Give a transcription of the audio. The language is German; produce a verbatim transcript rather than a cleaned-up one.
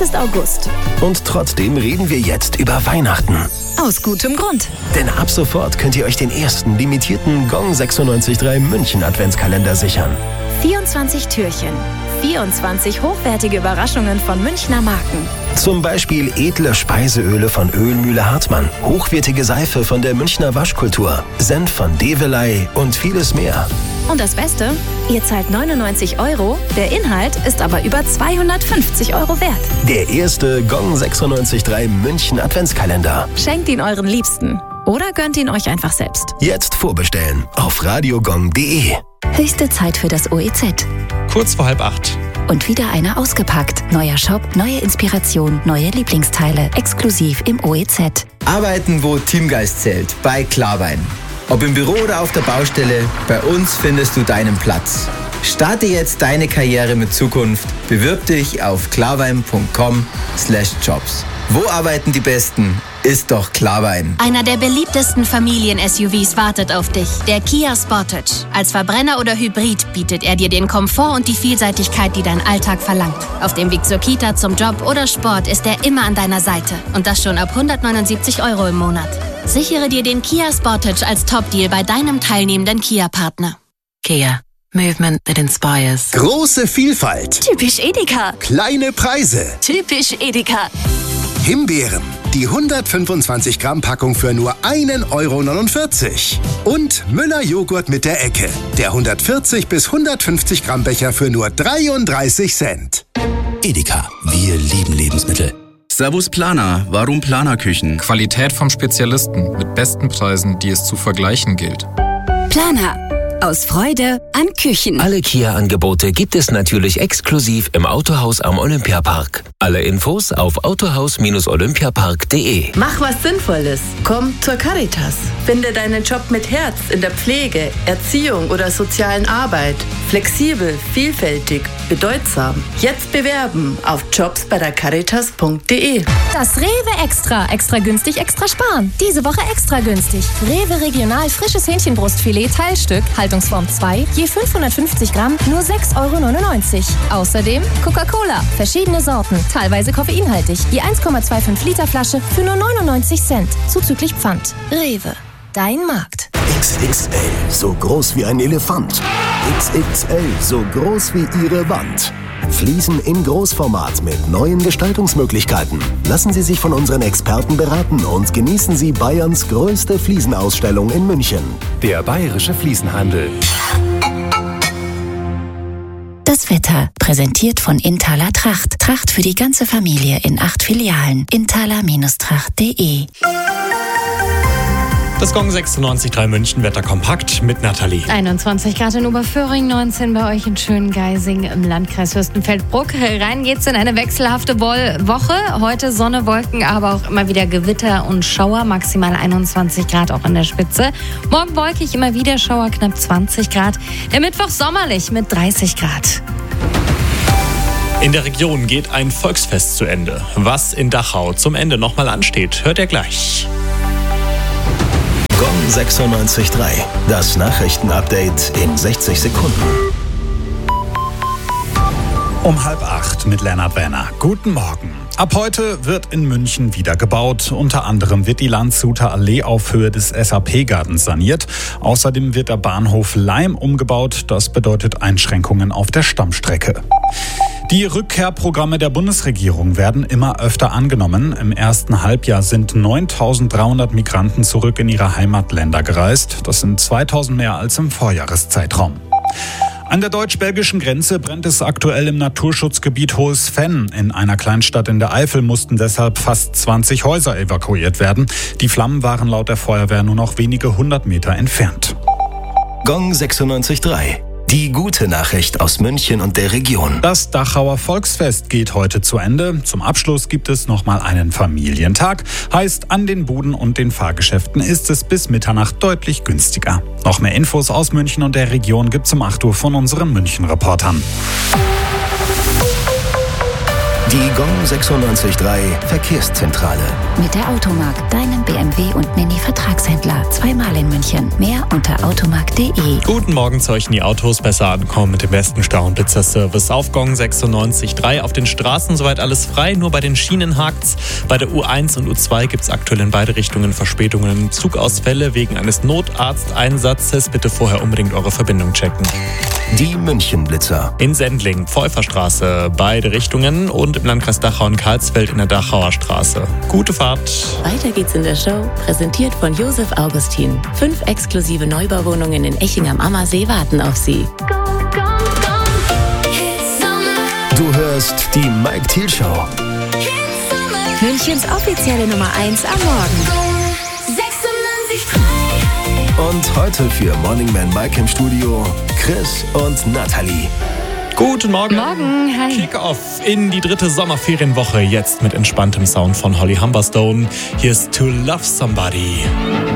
ist August. Und trotzdem reden wir jetzt über Weihnachten. Aus gutem Grund. Denn ab sofort könnt ihr euch den ersten limitierten Gong sechsundneunzig Komma drei München Adventskalender sichern. vierundzwanzig Türchen. vierundzwanzig hochwertige Überraschungen von Münchner Marken. Zum Beispiel edle Speiseöle von Ölmühle Hartmann, hochwertige Seife von der Münchner Waschkultur, Senf von Develey und vieles mehr. Und das Beste? Ihr zahlt neunundneunzig Euro, der Inhalt ist aber über zweihundertfünfzig Euro wert. Der erste Gong sechsundneunzig Komma drei München Adventskalender. Schenkt ihn euren Liebsten oder gönnt ihn euch einfach selbst. Jetzt vorbestellen auf radiogong punkt de. Höchste Zeit für das O E Z. Kurz vor halb acht. Und wieder einer ausgepackt. Neuer Shop, neue Inspiration, neue Lieblingsteile. Exklusiv im O E Z. Arbeiten, wo Teamgeist zählt. Bei Klarwein. Ob im Büro oder auf der Baustelle, bei uns findest du deinen Platz. Starte jetzt deine Karriere mit Zukunft. Bewirb dich auf klarwein punkt com slash jobs. Wo arbeiten die Besten? Ist doch Klarwein. Einer der beliebtesten Familien-S U Vs wartet auf dich. Der Kia Sportage. Als Verbrenner oder Hybrid bietet er dir den Komfort und die Vielseitigkeit, die dein Alltag verlangt. Auf dem Weg zur Kita, zum Job oder Sport ist er immer an deiner Seite. Und das schon ab hundertneunundsiebzig Euro im Monat. Sichere dir den Kia Sportage als Top-Deal bei deinem teilnehmenden Kia-Partner. Kia. Movement that inspires. Große Vielfalt. Typisch Edeka. Kleine Preise. Typisch Edeka. Himbeeren. Die hundertfünfundzwanzig Gramm Packung für nur ein Euro neunundvierzig. Und Müller-Joghurt mit der Ecke. Der hundertvierzig bis hundertfünfzig Gramm Becher für nur dreiunddreißig Cent. Edeka. Wir lieben Lebensmittel. Servus Planer. Warum Planer-Küchen? Qualität vom Spezialisten mit besten Preisen, die es zu vergleichen gilt. Planer. Aus Freude an Küchen. Alle Kia-Angebote gibt es natürlich exklusiv im Autohaus am Olympiapark. Alle Infos auf autohaus Bindestrich olympiapark punkt de. Mach was Sinnvolles. Komm zur Caritas. Finde deinen Job mit Herz in der Pflege, Erziehung oder sozialen Arbeit. Flexibel, vielfältig, bedeutsam. Jetzt bewerben auf jobs bei der caritas punkt de. Das Rewe Extra. Extra günstig, extra sparen. Diese Woche extra günstig. Rewe Regional frisches Hähnchenbrustfilet Teilstück, Haltungsform zwei, je fünfhundertfünfzig Gramm, nur sechs Euro neunundneunzig. Außerdem Coca-Cola, verschiedene Sorten, teilweise koffeinhaltig, je eins Komma fünfundzwanzig Liter Flasche für nur neunundneunzig Cent, zuzüglich Pfand. Rewe, dein Markt. X X L, so groß wie ein Elefant. X X L, so groß wie Ihre Wand. Fliesen in Großformat mit neuen Gestaltungsmöglichkeiten. Lassen Sie sich von unseren Experten beraten und genießen Sie Bayerns größte Fliesenausstellung in München. Der Bayerische Fliesenhandel. Das Wetter, präsentiert von Inthaler Tracht. Tracht für die ganze Familie in acht Filialen. inthaler Tracht punkt de. Das Gong sechsundneunzig Komma drei München Wetter kompakt mit Nathalie. einundzwanzig Grad in Oberföhring, neunzehn bei euch in Schöngeising im Landkreis Fürstenfeldbruck. Rein geht's in eine wechselhafte Woche. Heute Sonne, Wolken, aber auch immer wieder Gewitter und Schauer. Maximal einundzwanzig Grad auch an der Spitze. Morgen wolkig, immer wieder Schauer, knapp zwanzig Grad. Der Mittwoch sommerlich mit dreißig Grad. In der Region geht ein Volksfest zu Ende. Was in Dachau zum Ende nochmal ansteht, hört ihr gleich. Gong sechsundneunzig Komma drei. Das Nachrichtenupdate in sechzig Sekunden. Um halb acht mit Lennart Werner. Guten Morgen. Ab heute wird in München wieder gebaut. Unter anderem wird die Landshuter Allee auf Höhe des S A P-Gartens saniert. Außerdem wird der Bahnhof Laim umgebaut. Das bedeutet Einschränkungen auf der Stammstrecke. Die Rückkehrprogramme der Bundesregierung werden immer öfter angenommen. Im ersten Halbjahr sind neuntausenddreihundert Migranten zurück in ihre Heimatländer gereist. Das sind zweitausend mehr als im Vorjahreszeitraum. An der deutsch-belgischen Grenze brennt es aktuell im Naturschutzgebiet Hohes Venn. In einer Kleinstadt in der Eifel mussten deshalb fast zwanzig Häuser evakuiert werden. Die Flammen waren laut der Feuerwehr nur noch wenige hundert Meter entfernt. Gong sechsundneunzig Komma drei. Die gute Nachricht aus München und der Region. Das Dachauer Volksfest geht heute zu Ende. Zum Abschluss gibt es nochmal einen Familientag. Heißt, an den Buden und den Fahrgeschäften ist es bis Mitternacht deutlich günstiger. Noch mehr Infos aus München und der Region gibt's um acht Uhr von unseren München-Reportern. Die Gong sechsundneunzig Komma drei Verkehrszentrale. Mit der Automark, deinem B M W und Mini-Vertragshändler. Zweimal in München. Mehr unter automark punkt de. Guten Morgen, solchen die Autos besser ankommen mit dem besten Stau- und Blitzerservice. Auf Gong sechsundneunzig Komma drei auf den Straßen soweit alles frei, nur bei den Schienen hakt's. Bei der U eins und U zwei gibt's aktuell in beide Richtungen Verspätungen. Zugausfälle wegen eines Notarzteinsatzes. Bitte vorher unbedingt eure Verbindung checken. Die München-Blitzer. In Sendling, Pfeuferstraße, beide Richtungen und im Landkreis Dachau und Karlsfeld in der Dachauer Straße. Gute Fahrt. Weiter geht's in der Show, präsentiert von Josef Augustin. Fünf exklusive Neubauwohnungen in Eching am Ammersee warten auf Sie. Du hörst die Mike Thiel Show. Münchens offizielle Nummer eins am Morgen. Und heute für Morning Man Mike im Studio Chris und Nathalie. Guten Morgen. Morgen, hi. Kick-off in die dritte Sommerferienwoche. Jetzt mit entspanntem Sound von Holly Humberstone. Hier ist To Love Somebody.